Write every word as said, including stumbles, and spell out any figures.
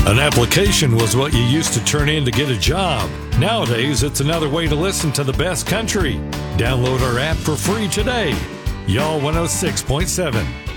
An application was what you used to turn in to get a job. Nowadays, it's another way to listen to the best country. Download our app for free today. Y'all one oh six point seven.